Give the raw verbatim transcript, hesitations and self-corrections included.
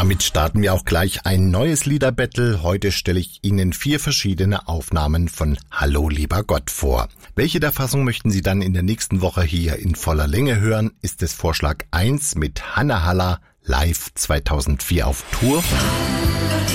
damit starten wir auch gleich ein neues Liederbattle. Heute stelle ich Ihnen vier verschiedene Aufnahmen von Hallo lieber Gott vor. Welche der Fassung möchten Sie dann in der nächsten Woche hier in voller Länge hören? Ist es Vorschlag eins mit Hanna Haller live zweitausendvier auf Tour?